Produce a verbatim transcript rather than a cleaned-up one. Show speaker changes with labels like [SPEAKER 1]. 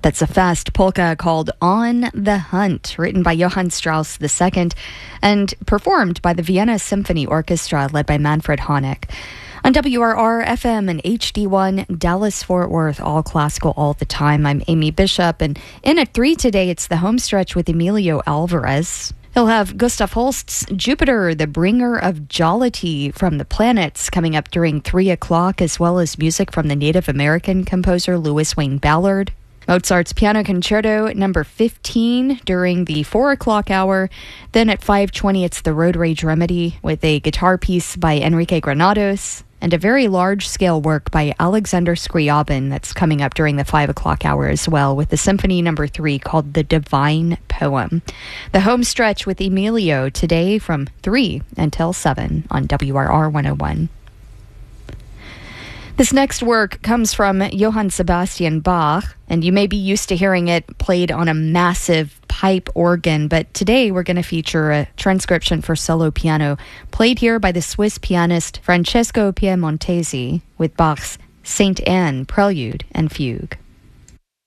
[SPEAKER 1] That's a fast polka called On the Hunt, written by Johann Strauss the Second and performed by the Vienna Symphony Orchestra led by Manfred Honeck. On W R R F M and H D one, Dallas-Fort Worth, all classical all the time. I'm Amy Bishop, and in at three today, it's the home stretch with Emilio Alvarez. He'll have Gustav Holst's Jupiter, the Bringer of Jollity from the Planets, coming up during three o'clock, as well as music from the Native American composer Louis Wayne Ballard. Mozart's Piano Concerto number fifteen during the four o'clock hour. Then at five twenty, it's the Road Rage Remedy with a guitar piece by Enrique Granados and a very large-scale work by Alexander Scriabin that's coming up during the five o'clock hour as well, with the Symphony number three called The Divine Poem. The home stretch with Emilio today from three until seven on W R R one oh one. This next work comes from Johann Sebastian Bach, and you may be used to hearing it played on a massive pipe organ, but today we're going to feature a transcription for solo piano played here by the Swiss pianist Francesco Piemontesi with Bach's Saint Anne Prelude and Fugue.